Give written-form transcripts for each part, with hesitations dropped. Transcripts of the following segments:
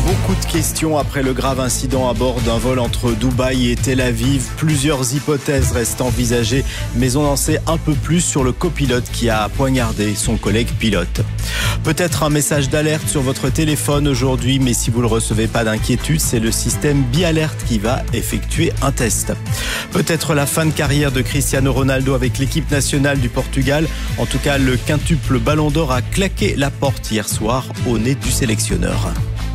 Beaucoup de questions après le grave incident à bord d'un vol entre Dubaï et Tel Aviv. Plusieurs hypothèses restent envisagées, mais on en sait un peu plus sur le copilote qui a poignardé son collègue pilote. Peut-être un message d'alerte sur votre téléphone aujourd'hui, mais si vous ne le recevez pas d'inquiétude, c'est le système BeAlert qui va effectuer un test. Peut-être la fin de carrière de Cristiano Ronaldo avec l'équipe nationale du Portugal. En tout cas, le quintuple Ballon d'Or a claqué la porte hier soir au nez du sélectionneur.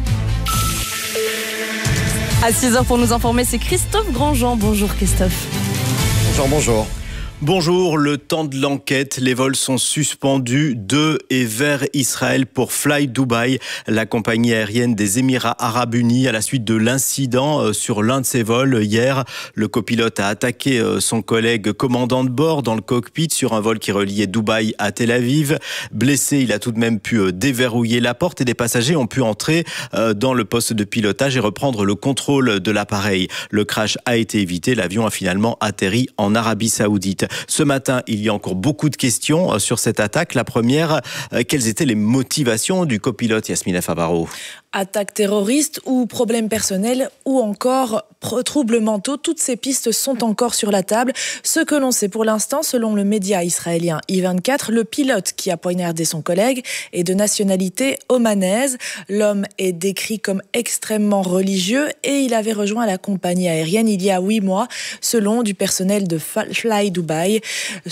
À 6h pour nous informer, c'est Christophe Grandjean. Bonjour Christophe. Bonjour. Bonjour, le temps de l'enquête. Les vols sont suspendus de et vers Israël pour Fly Dubai, la compagnie aérienne des Émirats Arabes Unis, à la suite de l'incident sur l'un de ses vols. Hier, le copilote a attaqué son collègue commandant de bord dans le cockpit sur un vol qui reliait Dubaï à Tel Aviv. Blessé, il a tout de même pu déverrouiller la porte et des passagers ont pu entrer dans le poste de pilotage et reprendre le contrôle de l'appareil. Le crash a été évité. L'avion a finalement atterri en Arabie Saoudite. Ce matin, il y a encore beaucoup de questions sur cette attaque. La première, quelles étaient les motivations du copilote Yasmina Favaro ? Attaque terroriste ou problème personnel ou encore troubles mentaux, toutes ces pistes sont encore sur la table. Ce que l'on sait pour l'instant, selon le média israélien I24, le pilote qui a poignardé son collègue est de nationalité omanaise. L'homme est décrit comme extrêmement religieux et il avait rejoint la compagnie aérienne il y a 8 mois, selon du personnel de Fly Dubai.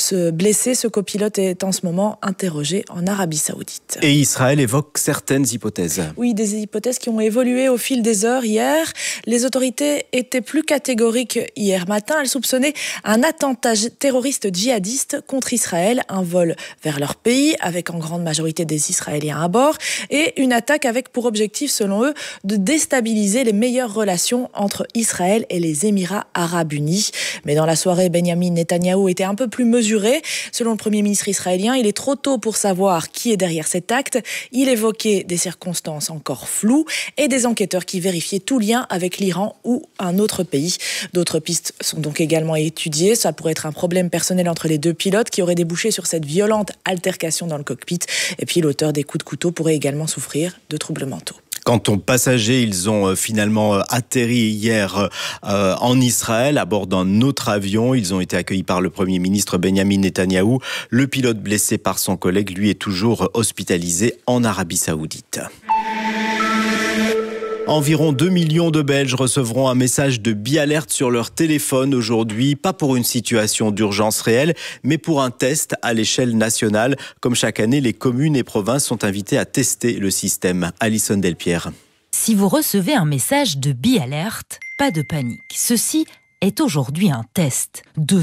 Ce copilote est en ce moment interrogé en Arabie Saoudite. Et Israël évoque certaines hypothèses. Oui, des hypothèses qui ont évolué au fil des heures hier. Les autorités étaient plus catégoriques hier matin. Elles soupçonnaient un attentat terroriste djihadiste contre Israël, un vol vers leur pays avec en grande majorité des Israéliens à bord et une attaque avec pour objectif, selon eux, de déstabiliser les meilleures relations entre Israël et les Émirats Arabes Unis. Mais dans la soirée, Benjamin Netanyahou était un peu plus mesuré. Selon le Premier ministre israélien, il est trop tôt pour savoir qui est derrière cet acte. Il évoquait des circonstances encore floues et des enquêteurs qui vérifiaient tout lien avec l'Iran ou un autre pays. D'autres pistes sont donc également étudiées. Ça pourrait être un problème personnel entre les deux pilotes qui aurait débouché sur cette violente altercation dans le cockpit. Et puis l'auteur des coups de couteau pourrait également souffrir de troubles mentaux. Quant aux passagers, ils ont finalement atterri hier en Israël à bord d'un autre avion. Ils ont été accueillis par le Premier ministre Benjamin Netanyahou. Le pilote blessé par son collègue, lui, est toujours hospitalisé en Arabie Saoudite. Environ 2 millions de Belges recevront un message de BeAlert sur leur téléphone aujourd'hui, pas pour une situation d'urgence réelle, mais pour un test à l'échelle nationale. Comme chaque année, les communes et provinces sont invitées à tester le système. Alison Delpierre. Si vous recevez un message de BeAlert, pas de panique. Ceci est aujourd'hui un test.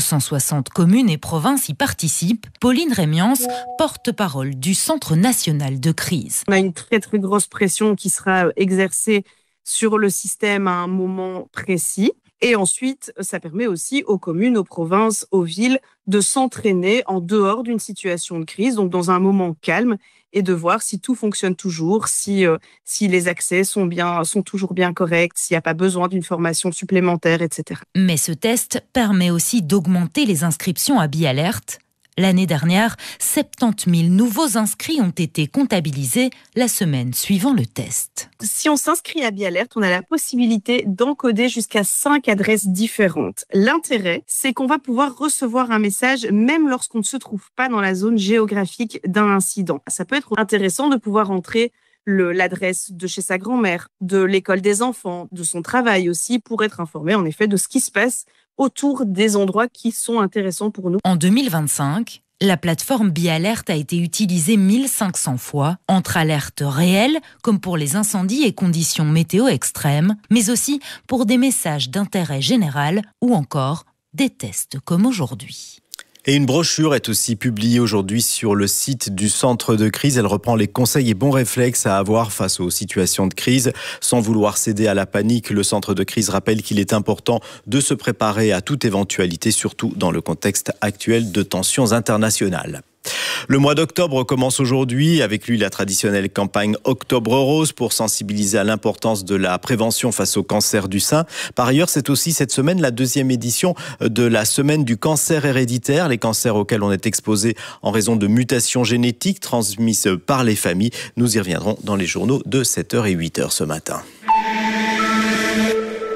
260 communes et provinces y participent. Pauline Rémiance, porte-parole du Centre national de crise. On a une très très grosse pression qui sera exercée sur le système à un moment précis. Et ensuite, ça permet aussi aux communes, aux provinces, aux villes de s'entraîner en dehors d'une situation de crise, donc dans un moment calme, et de voir si tout fonctionne toujours, si les accès sont toujours bien corrects, s'il n'y a pas besoin d'une formation supplémentaire, etc. Mais ce test permet aussi d'augmenter les inscriptions à BeAlert. L'année dernière, 70 000 nouveaux inscrits ont été comptabilisés la semaine suivant le test. Si on s'inscrit à BeAlert, on a la possibilité d'encoder jusqu'à 5 adresses différentes. L'intérêt, c'est qu'on va pouvoir recevoir un message même lorsqu'on ne se trouve pas dans la zone géographique d'un incident. Ça peut être intéressant de pouvoir entrer l'adresse de chez sa grand-mère, de l'école des enfants, de son travail aussi, pour être informé en effet de ce qui se passe autour des endroits qui sont intéressants pour nous. En 2025, la plateforme BeAlert a été utilisée 1500 fois, entre alertes réelles, comme pour les incendies et conditions météo extrêmes, mais aussi pour des messages d'intérêt général ou encore des tests comme aujourd'hui. Et une brochure est aussi publiée aujourd'hui sur le site du centre de crise. Elle reprend les conseils et bons réflexes à avoir face aux situations de crise. Sans vouloir céder à la panique, le centre de crise rappelle qu'il est important de se préparer à toute éventualité, surtout dans le contexte actuel de tensions internationales. Le mois d'octobre commence aujourd'hui, avec lui la traditionnelle campagne Octobre Rose pour sensibiliser à l'importance de la prévention face au cancer du sein. Par ailleurs, c'est aussi cette semaine la 2e édition de la semaine du cancer héréditaire, les cancers auxquels on est exposé en raison de mutations génétiques transmises par les familles. Nous y reviendrons dans les journaux de 7h et 8h ce matin.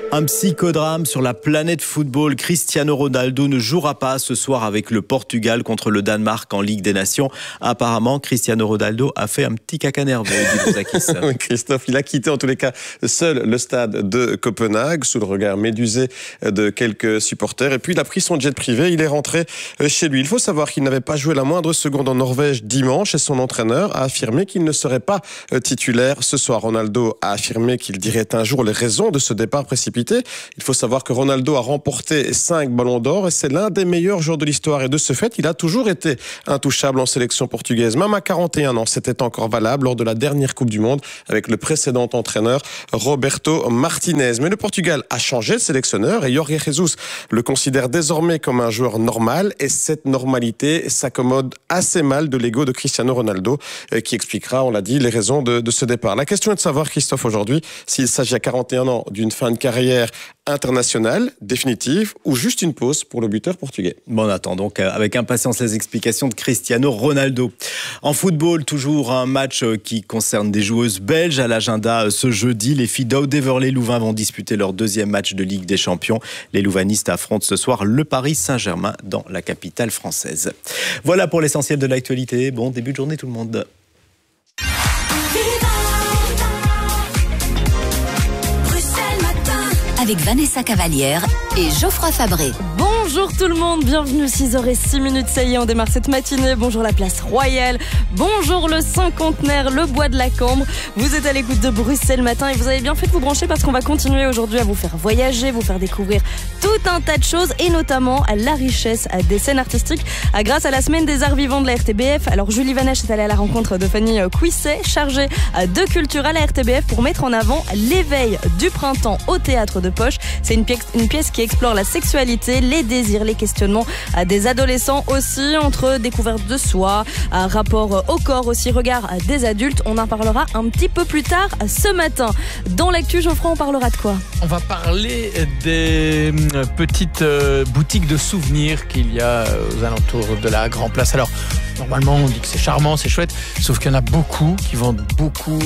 Un psychodrame sur la planète football. Cristiano Ronaldo ne jouera pas ce soir avec le Portugal contre le Danemark en Ligue des Nations. Apparemment, Cristiano Ronaldo a fait un petit caca nerveux. Oui, Christophe, il a quitté en tous les cas seul le stade de Copenhague sous le regard médusé de quelques supporters. Et puis il a pris son jet privé, il est rentré chez lui. Il faut savoir qu'il n'avait pas joué la moindre seconde en Norvège dimanche et son entraîneur a affirmé qu'il ne serait pas titulaire ce soir. Ronaldo a affirmé qu'il dirait un jour les raisons de ce départ précipité. Il faut savoir que Ronaldo a remporté 5 ballons d'or et c'est l'un des meilleurs joueurs de l'histoire. Et de ce fait, il a toujours été intouchable en sélection portugaise. Même à 41 ans, c'était encore valable lors de la dernière Coupe du Monde avec le précédent entraîneur Roberto Martinez. Mais le Portugal a changé de sélectionneur et Jorge Jesus le considère désormais comme un joueur normal. Et cette normalité s'accommode assez mal de l'ego de Cristiano Ronaldo qui expliquera, on l'a dit, les raisons de ce départ. La question est de savoir, Christophe, aujourd'hui, s'il s'agit à 41 ans d'une fin de carrière internationale, définitive, ou juste une pause pour le buteur portugais. Bon, on attend donc avec impatience les explications de Cristiano Ronaldo. En football, toujours un match qui concerne des joueuses belges à l'agenda ce jeudi. Les filles d'Aude-Heverlee-Louvain vont disputer leur deuxième match de Ligue des Champions. Les louvanistes affrontent ce soir le Paris Saint-Germain dans la capitale française. Voilà pour l'essentiel de l'actualité. Bon début de journée tout le monde. Avec Vanessa Cavalière et Geoffroy Fabré. Bonjour tout le monde, bienvenue 6h06, ça y est, on démarre cette matinée. Bonjour la place Royale, bonjour le cinquantenaire, le bois de la Cambre. Vous êtes à l'écoute de Bruxelles Matin et vous avez bien fait de vous brancher parce qu'on va continuer aujourd'hui à vous faire voyager, vous faire découvrir tout un tas de choses et notamment la richesse des scènes artistiques grâce à la semaine des arts vivants de la RTBF. Alors Julie Vanèche est allée à la rencontre de Fanny Couisset, chargée de culture à la RTBF pour mettre en avant l'éveil du printemps au théâtre de Poche. C'est une pièce qui explore la sexualité, les désirs, les questionnements des adolescents aussi, entre découverte de soi, rapport au corps aussi, regard des adultes. On en parlera un petit peu plus tard ce matin. Dans l'actu, Geoffroy, on parlera de quoi ? On va parler des petites boutiques de souvenirs qu'il y a aux alentours de la Grand Place. Alors, normalement, on dit que c'est charmant, c'est chouette, sauf qu'il y en a beaucoup qui vendent beaucoup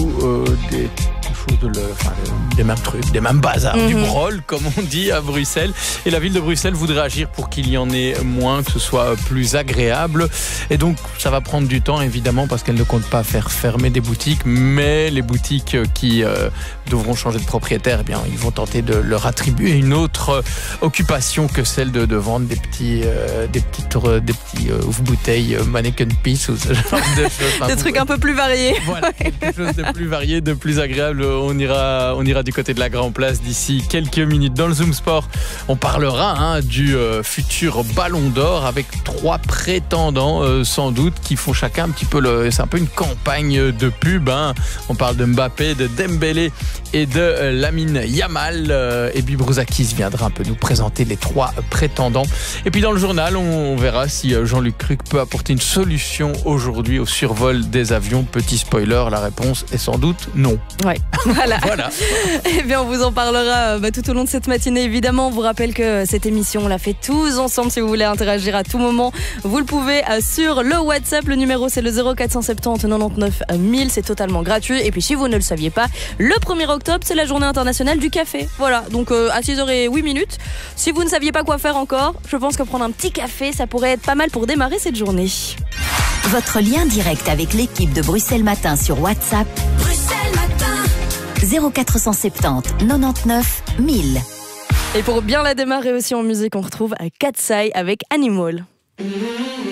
des mêmes trucs, des mêmes bazars, du brol, comme on dit à Bruxelles. Et la ville de Bruxelles voudrait agir pour qu'il y en ait moins, que ce soit plus agréable. Et donc, ça va prendre du temps, évidemment, parce qu'elle ne compte pas faire fermer des boutiques, mais les boutiques qui devront changer de propriétaire, eh bien, ils vont tenter de leur attribuer une autre occupation que celle de vendre des petits ouvre-bouteilles, mannequin piece ou ce genre de choses. Des trucs un peu plus variés. Voilà, quelque chose de plus varié, de plus agréable. On ira du côté de la Grand Place d'ici quelques minutes. Dans le Zoom Sport, on parlera du futur Ballon d'Or avec 3 prétendants sans doute qui font chacun un petit peu c'est un peu une campagne de pub. On parle de Mbappé, de Dembélé et de Lamine Yamal. Et puis Brouzakis viendra un peu nous présenter les 3 prétendants. Et puis dans le journal, on verra si Jean-Luc Cruc peut apporter une solution aujourd'hui au survol des avions. Petit spoiler, la réponse est sans doute non. Ouais, voilà. Eh bien, on vous en parlera tout au long de cette matinée. Évidemment, on vous rappelle que cette émission, on l'a fait tous ensemble. Si vous voulez interagir à tout moment, vous le pouvez sur le WhatsApp. Le numéro, c'est le 0470 99 1000. C'est totalement gratuit. Et puis, si vous ne le saviez pas, le 1er octobre, c'est la journée internationale du café. Voilà, donc à 6h08. Si vous ne saviez pas quoi faire encore, je pense que prendre un petit café, ça pourrait être pas mal pour démarrer cette journée. Votre lien direct avec l'équipe de Bruxelles Matin sur WhatsApp. Bruxelles Matin 0470 99 1000. Et pour bien la démarrer aussi en musique, on retrouve Katsai avec Animal.